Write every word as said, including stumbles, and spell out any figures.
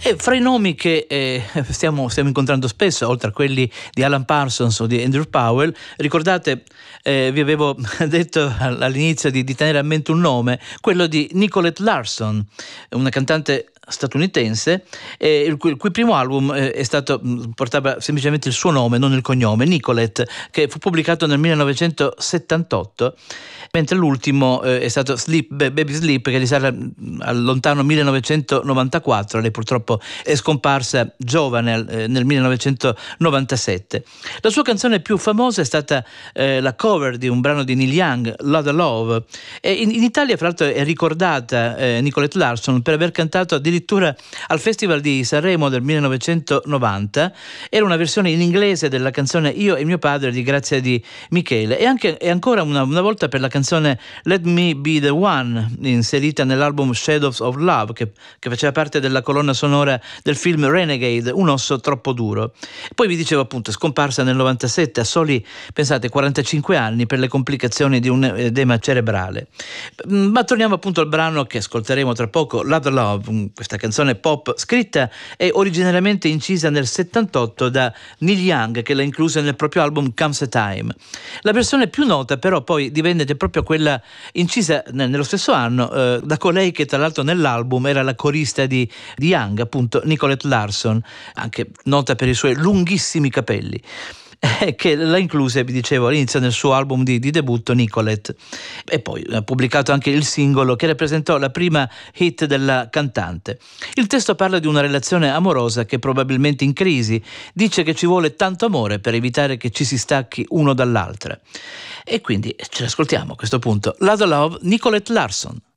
E fra i nomi che eh, stiamo, stiamo incontrando spesso, oltre a quelli di Alan Parsons o di Andrew Powell, ricordate, eh, vi avevo detto all'inizio di, di tenere a mente un nome, quello di Nicolette Larson, una cantante statunitense, eh, il, cui, il cui primo album eh, è stato portava semplicemente il suo nome, non il cognome, Nicolette, che fu pubblicato nel millenovecentosettantotto, mentre l'ultimo eh, è stato Sleep, Baby Sleep, che risale al lontano millenovecentonovantaquattro. Lei purtroppo è scomparsa giovane eh, nel millenovecentonovantasette. La sua canzone più famosa è stata eh, la cover di un brano di Neil Young, Lotta Love, e in, in Italia fra l'altro è ricordata eh, Nicolette Larson per aver cantato addirittura al Festival di Sanremo del millenovecentonovanta. Era una versione in inglese della canzone Io e mio padre di Grazia Di Michele, e anche e ancora una, una volta per la canzone Let Me Be the One, inserita nell'album Shadows of Love, che, che faceva parte della colonna sonora del film Renegade, Un osso troppo duro. Poi vi dicevo appunto, è scomparsa nel novantasette a soli, pensate, quarantacinque anni per le complicazioni di un edema cerebrale. Ma torniamo appunto al brano che ascolteremo tra poco, Lotta Love, questa canzone pop scritta e originariamente incisa nel settantotto da Neil Young, che l'ha inclusa nel proprio album Comes a Time. La versione più nota però poi divenne proprio quella incisa nello stesso anno eh, da colei che tra l'altro nell'album era la corista di, di Young, appunto Nicolette Larson, anche nota per i suoi lunghissimi capelli, che l'ha inclusa, vi dicevo all'inizio, nel suo album di, di debutto Nicolette, e poi ha pubblicato anche il singolo che rappresentò la prima hit della cantante. Il testo parla di una relazione amorosa che è probabilmente in crisi, dice che ci vuole tanto amore per evitare che ci si stacchi uno dall'altra, e quindi ce l'ascoltiamo a questo punto. Lotta Love, Nicolette Larson.